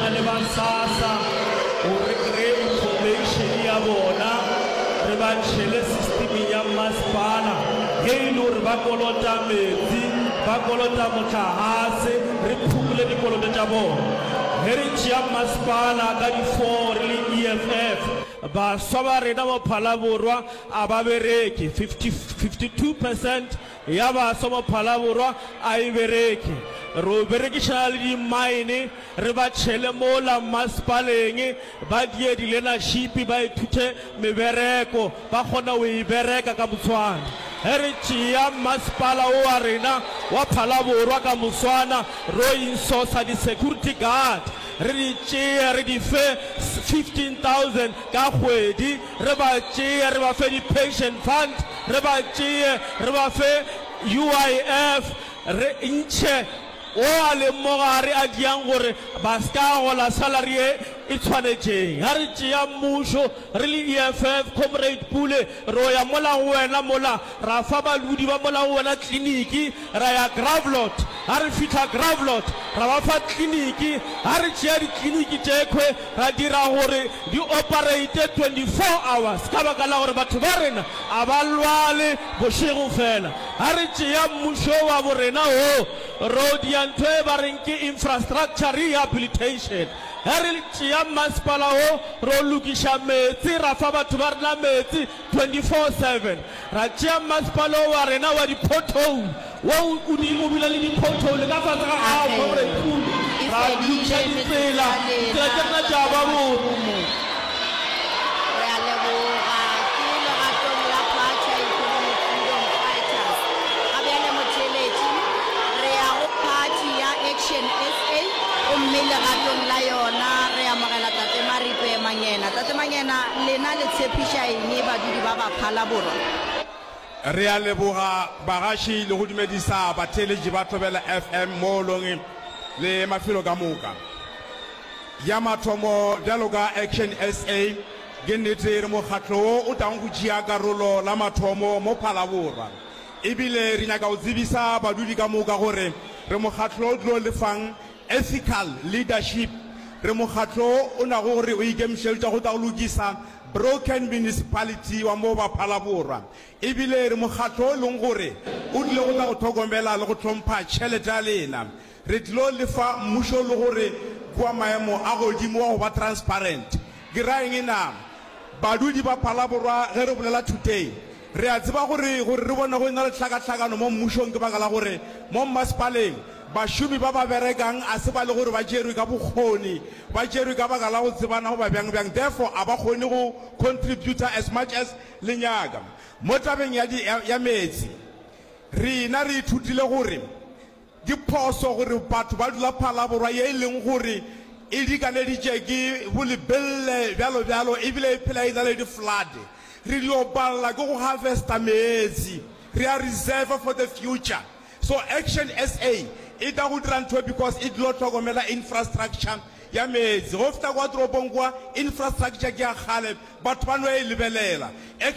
buisana le ba SASSA hore re information ya bona re ba tshele system ya masepala he ile hore ba kolota metsi ba kolota motlahase re phukule dikoloto tsa bona he re tšea masepala ka di-4 le EFF baswa ba rena mo Phalaborwa a ba bereke 52% ya baswa mo Phalaborwa a e bereke ro berekisana le di-mine re ba tšhele mola masepaleng ba die di-learnership ba ithute mebereko ba kgona ho e bereka ka Botswana he re tšea masepala o wa rena wa Phalaborwa ka Botswana ro insourca di-security guard re di tšea re di fe 15,000 ka kgwedi re ba tšea re ba fe di-pension fund re ba tšea re ba fe UIF re ntšhe o a le mogare a diang gore ba ska gola salary e tshwanetšeng ha re tšea mmušo re le EFF comrade Pule ro ya mola go wena mola ra fa balodi ba mola go wena tleliniki ra ya Gravlot ha re fitlha Gravlot ra ba fa tleliniki ha re tšea ditleliniki tšekwe ra dira gore di operate 24 hours ka baka la gore batho ba rena a ba lwale bošego fela ha re tšea mmušo wa borena o road ya ntho e ba reng ke infrastructure rehabilitation ha re tšea masepala o ro lokiša metsi ra fa batho ba rena metsi 24/7 ra tšea masepala o wa rena wa di-pothole wa o bila le di-pothole ka fatse ga gago comrade ra lokiša ditsela tsela tše rena tša ba borumo Action SA ummile gatong la yona re amogela Tate Maripe Manyena. Tate Manyena lena le tshepisha eng badudi ba ba Phalaborwa? Re a leboga bagashi le go dumedisa batheletši ba Thobela FM mo long le mafelo ka moka ya mathomo bjalo ka Action SA ke nnete re mokgatlo o tang go tšea karolo la mathomo mo Phalaborwa ebile re nyaka go tsebisa badudi ka moka gore re mokgatlo o tlo lefang ethical leadership re mokgatlo o na go re o ikemišeditša go tla go lokisa broken municipality wa mo ba Phalaborwa ebile re mokgatlo o leng gore o tlile go tla go tlhokomela le go hlompha tšhelete ya lena re tlilo lefa mmušo le gore kwa maemo a godimo wa go ba transparent ke ra eng na badudi ba Phalaborwa ge re bolela today re a tseba gore re bona go ena le tlhakatlhakano mo mmušong ke baka la gore mo masepaleng bašomi ba ba berekang a se ba le gore ba tšerwe ka bokgoni ba tšerwe ka baka la go tsebana go ba bjang therefore a ba kgone go contributor as much as le nyaka mo tabeng ya metsi rena re ithutile gore ke phoso gore batho ba dula Phalaborwa ye e leng gore e dikaneditše ke bolebelle bjalo ebile e phela e na le di-flood re dio balla go harvesta metsi re a reserve for the future so Action SA it a go dira ntho because it lo tlhokomela infrastructure ya metsi go feta kwa toropong kwa infrastructure ke ya kgale batho ba no e lebelela